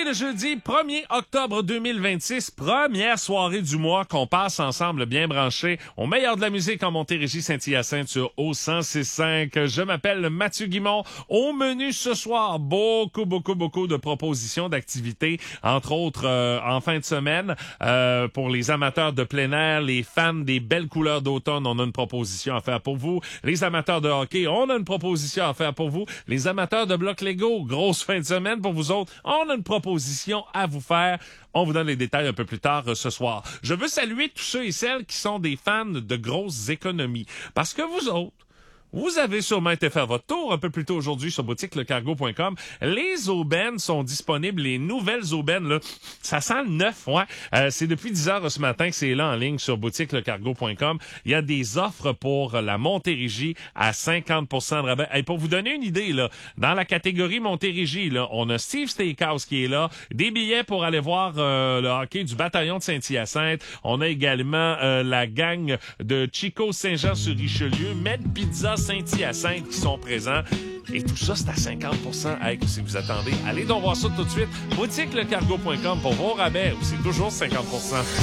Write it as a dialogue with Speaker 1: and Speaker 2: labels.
Speaker 1: le jeudi 1er octobre 2026, première soirée du mois qu'on passe ensemble bien branchés au meilleur de la musique en Montérégie Saint-Hyacinthe sur O106.5. Je m'appelle Mathieu Guimond. Au menu ce soir, beaucoup de propositions d'activités, entre autres en fin de semaine. Pour les amateurs de plein air, les fans des belles couleurs d'automne, on a une proposition à faire pour vous. Les amateurs de hockey, on a une proposition à faire pour vous. Les amateurs de blocs Lego, grosse fin de semaine pour vous autres, on a une proposition à vous faire. On vous donne les détails un peu plus tard ce soir. Je veux saluer tous ceux et celles qui sont des fans de grosses économies. Parce que vous autres, vous avez sûrement été faire votre tour un peu plus tôt aujourd'hui sur boutiquelecargo.com. Les aubaines sont disponibles, les nouvelles aubaines, là, ça sent le neuf, ouais. C'est depuis 10 heures ce matin que c'est là en ligne sur boutiquelecargo.com. Il y a des offres pour la Montérégie à 50% de rabais. Et pour vous donner une idée, là, dans la catégorie Montérégie, là, on a Steve Steakhouse qui est là, des billets pour aller voir le hockey du bataillon de Saint-Hyacinthe. On a également la gang de Chico Saint-Jean-sur-Richelieu, Med Pizza Saint-Hyacinthe qui sont présents. Et tout ça, c'est à 50%. Hey, si vous attendez, allez donc voir ça tout de suite. Boutiquelecargo.com pour vos rabais, où c'est toujours 50%.